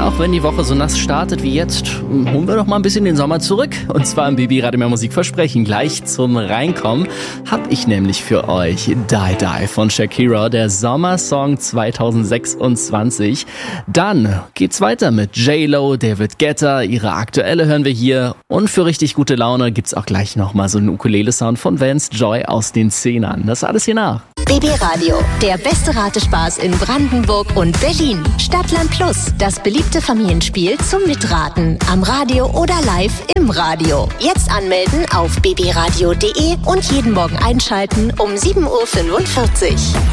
auch wenn die Woche so nass startet wie jetzt, holen wir doch mal ein bisschen den Sommer zurück. Und zwar im Baby Radio Mehr Musik versprechen. Gleich zum Reinkommen hab ich nämlich für euch Die Die von Shakira, der Sommersong 2026. Dann geht's weiter mit J-Lo, David Guetta, ihre aktuelle hören wir hier. Und für richtig gute Laune gibt's auch gleich nochmal so einen Ukulele-Sound von Vance Joy aus den 10ern. Das alles hier nach. Baby Radio, der beste Ratespaß in Brandenburg und Berlin. Stadtland Plus, das beliebte Familienspiel zum Mitraten. Am Radio oder live im Radio. Jetzt anmelden auf babyradio.de und jeden Morgen einschalten um 7.45 Uhr.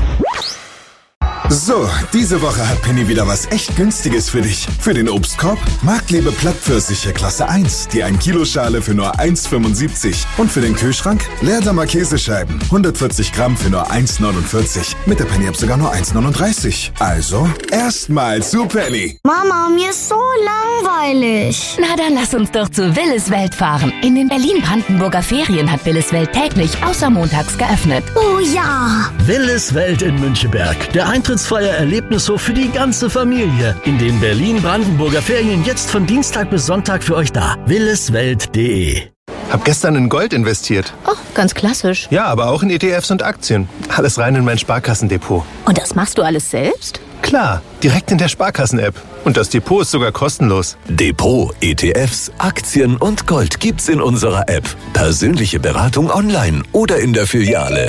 So, diese Woche hat Penny wieder was echt Günstiges für dich. Für den Obstkorb Marktliebe Plattpfirsiche Klasse 1, die 1 Kilo Schale für nur 1,75. Und für den Kühlschrank Leerdammer Käsescheiben, 140 Gramm für nur 1,49. Mit der Penny-App sogar nur 1,39. Also, erstmal zu Penny. Mama, mir ist so langweilig. Na dann lass uns doch zu Willis Welt fahren. In den Berlin-Brandenburger Ferien hat Willis Welt täglich außer montags geöffnet. Oh ja. Willis Welt in Müncheberg. Der eintrittsfreie Erlebnishof für die ganze Familie. In den Berlin-Brandenburger Ferien jetzt von Dienstag bis Sonntag für euch da. williswelt.de. Hab gestern in Gold investiert. Oh, ganz klassisch. Ja, aber auch in ETFs und Aktien. Alles rein in mein Sparkassendepot. Und das machst du alles selbst? Klar, direkt in der Sparkassen-App. Und das Depot ist sogar kostenlos. Depot, ETFs, Aktien und Gold gibt's in unserer App. Persönliche Beratung online oder in der Filiale.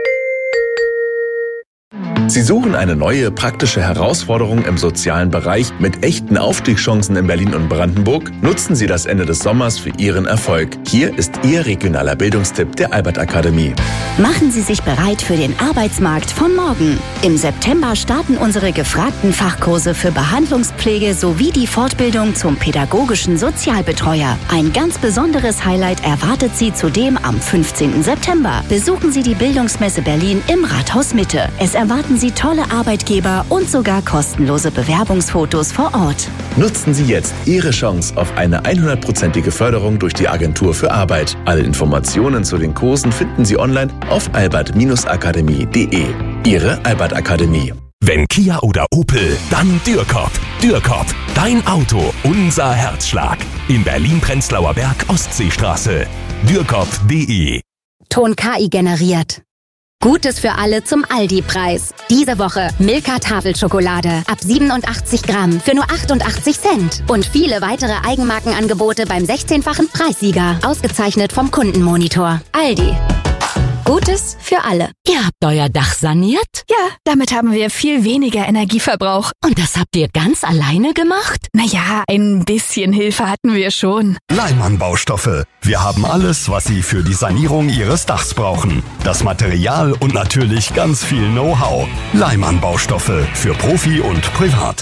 Sie suchen eine neue, praktische Herausforderung im sozialen Bereich mit echten Aufstiegschancen in Berlin und Brandenburg? Nutzen Sie das Ende des Sommers für Ihren Erfolg. Hier ist Ihr regionaler Bildungstipp der Albert Akademie. Machen Sie sich bereit für den Arbeitsmarkt von morgen. Im September starten unsere gefragten Fachkurse für Behandlungspflege sowie die Fortbildung zum pädagogischen Sozialbetreuer. Ein ganz besonderes Highlight erwartet Sie zudem am 15. September. Besuchen Sie die Bildungsmesse Berlin im Rathaus Mitte. Es erwarten Sie tolle Arbeitgeber und sogar kostenlose Bewerbungsfotos vor Ort. Nutzen Sie jetzt Ihre Chance auf eine 100%ige Förderung durch die Agentur für Arbeit. Alle Informationen zu den Kursen finden Sie online auf albert-akademie.de. Ihre Albert Akademie. Wenn Kia oder Opel, dann Dürkop. Dürkop, dein Auto, unser Herzschlag. In Berlin-Prenzlauer Berg, Ostseestraße. Dürkop.de. Ton KI generiert. Gutes für alle zum Aldi-Preis. Diese Woche Milka Tafelschokolade ab 87 Gramm für nur 88 Cent. Und viele weitere Eigenmarkenangebote beim 16-fachen Preissieger. Ausgezeichnet vom Kundenmonitor. Aldi. Gutes für alle. Ihr habt euer Dach saniert? Ja, damit haben wir viel weniger Energieverbrauch. Und das habt ihr ganz alleine gemacht? Naja, ein bisschen Hilfe hatten wir schon. Leimann Baustoffe. Wir haben alles, was Sie für die Sanierung Ihres Dachs brauchen. Das Material und natürlich ganz viel Know-how. Leimann Baustoffe für Profi und Privat.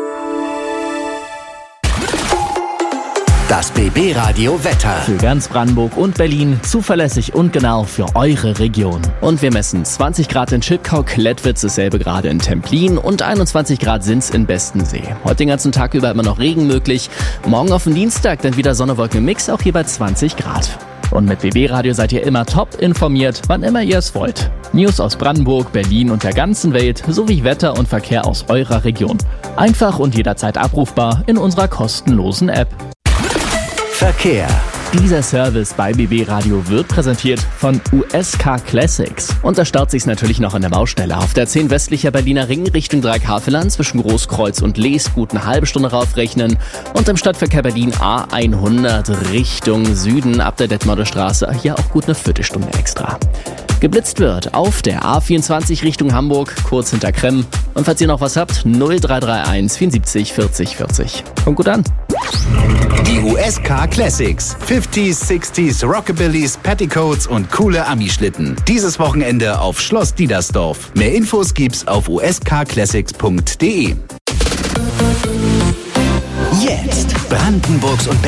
Das BB Radio Wetter. Für ganz Brandenburg und Berlin zuverlässig und genau für eure Region. Und wir messen 20 Grad in Schildkau, Klettwitz, dasselbe gerade in Templin und 21 Grad sind's in Bestensee. Heute den ganzen Tag über immer noch Regen möglich. Morgen auf den Dienstag dann wieder Sonne-Wolken-Mix, auch hier bei 20 Grad. Und mit BB Radio seid ihr immer top informiert, wann immer ihr es wollt. News aus Brandenburg, Berlin und der ganzen Welt sowie Wetter und Verkehr aus eurer Region. Einfach und jederzeit abrufbar in unserer kostenlosen App. Verkehr. Dieser Service bei BB Radio wird präsentiert von USK Classics. Und da staut sich's natürlich noch an der Baustelle. Auf der 10 westlicher Berliner Ring Richtung Dreikafelern zwischen Großkreuz und Lees gut eine halbe Stunde raufrechnen. Und im Stadtverkehr Berlin A100 Richtung Süden ab der Detmolder Straße hier auch gut eine Viertelstunde extra. Geblitzt wird auf der A24 Richtung Hamburg, kurz hinter Kremm. Und falls ihr noch was habt, 0331 74 40 40. Kommt gut an. Die USK Classics. 50s, 60s, Rockabillys, Petticoats und coole Ami-Schlitten. Dieses Wochenende auf Schloss Diedersdorf. Mehr Infos gibt's auf uskclassics.de. Jetzt Brandenburgs und